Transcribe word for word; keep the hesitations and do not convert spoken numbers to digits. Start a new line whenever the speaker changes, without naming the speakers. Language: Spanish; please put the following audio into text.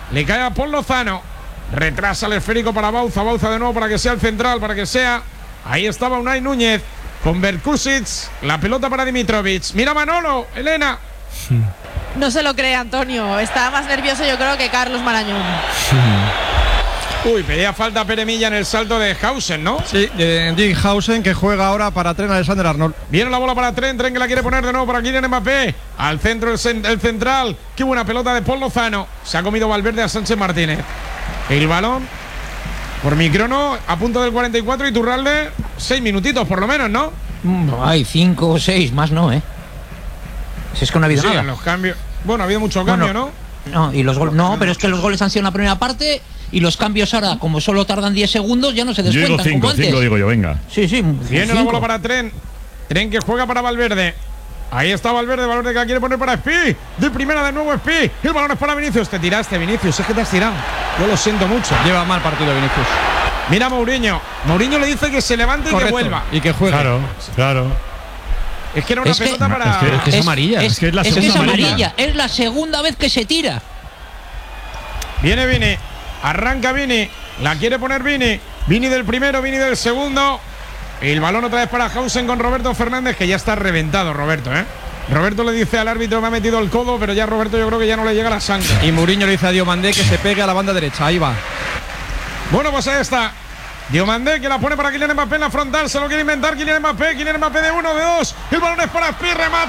Le cae a Paul Lozano. Retrasa el esférico para Bauza. Bauza de nuevo para que sea el central, para que sea. Ahí estaba Unai Núñez con Berkusic. La pelota para Dimitrovic. Mira Manolo, Elena.
Sí.
No se lo cree Antonio. Está más nervioso yo creo que Carlos Marañón.
Sí.
Uy, pedía falta Peremilla en el salto de Hausen, ¿no?
Sí, de Dick Hausen, que juega ahora para Trent Alexander-Arnold.
Viene la bola para Trent, Trent que la quiere poner de nuevo para Kylian Mbappé. Al centro el, cent el central. Qué buena pelota de Paul Lozano. Se ha comido Valverde a Sánchez Martínez. El balón por microno a punto del cuarenta y cuatro y Turralde seis minutitos por lo menos, ¿no?
No hay cinco o seis, más no, ¿eh? Si es que no ha habido
Sí,
nada.
en los cambios. Bueno, ha habido mucho cambio,
Bueno,
¿no?
No, y los goles. No, pero es que los goles han sido en la primera parte y los cambios ahora, como solo tardan diez segundos, ya no se
Yo digo
descuentan
cinco,
como antes.
cinco digo yo, venga.
Sí, sí.
Viene
cinco.
la bola para Trent. Trent que juega para Valverde. Ahí está Valverde, Valverde que la quiere poner para Spi. De primera de nuevo Spi. El balón es para Vinicius. Te tiraste, Vinicius. Es que te has tirado. Yo lo siento mucho.
Lleva mal partido Vinicius.
Mira a Mourinho. Mourinho le dice que se levante y
Correcto.
que vuelva.
Y que juegue.
Claro, claro.
Es que era una
Es que-
pelota para.
es que-
Es que es amarilla.
Es que es la
es que
segunda
es amarilla.
amarilla.
Es la segunda vez que se tira.
Viene Vini. Arranca Vini. La quiere poner Vini. Vini del primero, Vini del segundo. El balón otra vez para Hausen con Roberto Fernández, que ya está reventado, Roberto, ¿eh? Roberto le dice al árbitro: me ha metido el codo, pero ya Roberto yo creo que ya no le llega la sangre.
Y Mourinho le dice a Diomandé que se pegue a la banda derecha. Ahí va.
Bueno, pues ahí está. Diomandé que la pone para Kylian Mbappé en la frontal. Se lo quiere inventar Kylian Mbappé. Kylian Mbappé de uno, de dos. El balón es para Spi. Remata.